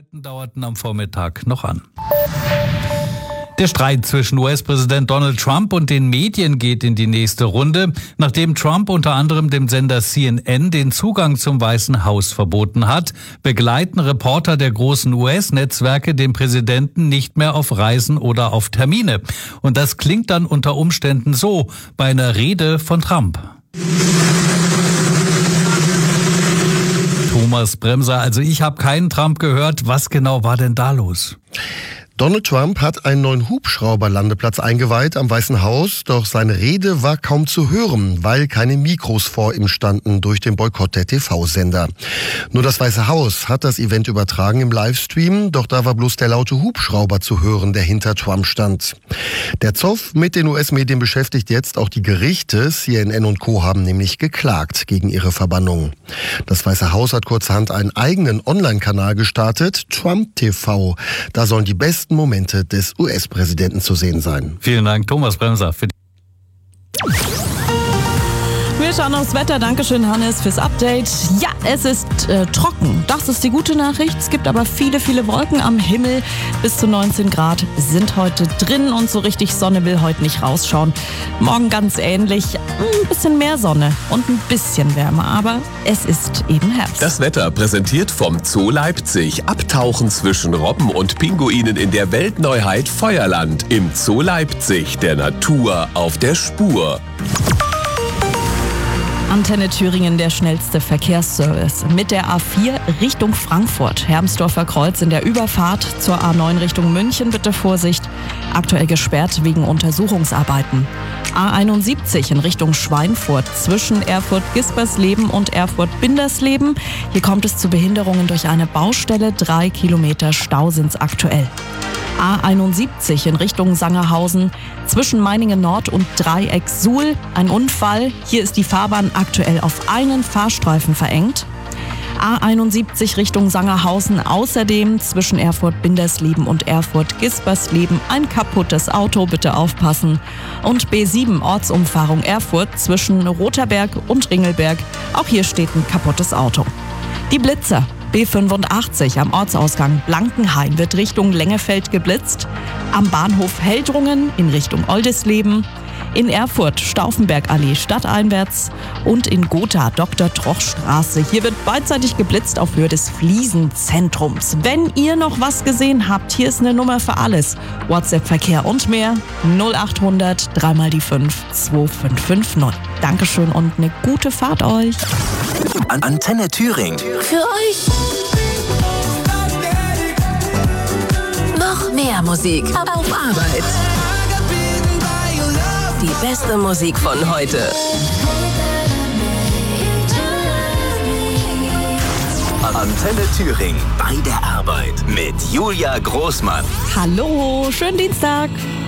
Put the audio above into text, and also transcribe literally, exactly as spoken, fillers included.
Neuigkeiten dauerten am Vormittag noch an. Der Streit zwischen U S-Präsident Donald Trump und den Medien geht in die nächste Runde, nachdem Trump unter anderem dem Sender C N N den Zugang zum Weißen Haus verboten hat, begleiten Reporter der großen U S-Netzwerke den Präsidenten nicht mehr auf Reisen oder auf Termine. Und das klingt dann unter Umständen so bei einer Rede von Trump. Thomas Bremser, also ich habe keinen Trump gehört. Was genau war denn da los? Donald Trump hat einen neuen Hubschrauberlandeplatz eingeweiht am Weißen Haus, doch seine Rede war kaum zu hören, weil keine Mikros vor ihm standen durch den Boykott der T V-Sender. Nur das Weiße Haus hat das Event übertragen im Livestream, doch da war bloß der laute Hubschrauber zu hören, der hinter Trump stand. Der Zoff mit den U S-Medien beschäftigt jetzt auch die Gerichte. C N N und Co. haben nämlich geklagt gegen ihre Verbannung. Das Weiße Haus hat kurzerhand einen eigenen Online-Kanal gestartet, Trump T V. Da sollen die besten Momente des U S-Präsidenten zu sehen sein. Vielen Dank, Thomas Bremser. Für Wir schauen aufs Wetter. Dankeschön, Hannes, fürs Update. Ja, es ist äh, trocken. Das ist die gute Nachricht. Es gibt aber viele, viele Wolken am Himmel. Bis zu neunzehn Grad sind heute drin und so richtig Sonne will heute nicht rausschauen. Morgen ganz ähnlich. Ein bisschen mehr Sonne und ein bisschen wärmer, aber es ist eben Herbst. Das Wetter präsentiert vom Zoo Leipzig. Abtauchen zwischen Robben und Pinguinen in der Weltneuheit Feuerland. Im Zoo Leipzig, der Natur auf der Spur. Antenne Thüringen, der schnellste Verkehrsservice. Mit der A vier Richtung Frankfurt. Hermsdorfer Kreuz in der Überfahrt zur A neun Richtung München. Bitte Vorsicht. Aktuell gesperrt wegen Untersuchungsarbeiten. A einundsiebzig in Richtung Schweinfurt zwischen Erfurt-Gispersleben und Erfurt-Bindersleben. Hier kommt es zu Behinderungen durch eine Baustelle. Drei Kilometer Stau sind's aktuell. A einundsiebzig in Richtung Sangerhausen zwischen Meiningen Nord und Dreieck Suhl. Ein Unfall. Hier ist die Fahrbahn aktuell auf einen Fahrstreifen verengt. A einundsiebzig Richtung Sangerhausen außerdem zwischen Erfurt-Bindersleben und Erfurt-Gispersleben ein kaputtes Auto, bitte aufpassen. Und B sieben Ortsumfahrung Erfurt zwischen Rotherberg und Ringelberg. Auch hier steht ein kaputtes Auto. Die Blitzer. B fünfundachtzig am Ortsausgang Blankenhain wird Richtung Lengefeld geblitzt. Am Bahnhof Heldrungen in Richtung Oldisleben. In Erfurt Stauffenbergallee stadteinwärts und in Gotha Doktor Troch Straße. Hier wird beidseitig geblitzt auf Höhe des Fliesenzentrums. Wenn ihr noch was gesehen habt, hier ist eine Nummer für alles. WhatsApp-Verkehr und mehr null achthundert drei mal die fünf zwei fünf fünf null. Dankeschön und eine gute Fahrt euch. Antenne Thüringen. Für euch. Noch mehr Musik auf Arbeit. Die beste Musik von heute. Antenne Thüringen bei der Arbeit mit Julia Großmann. Hallo, schönen Dienstag.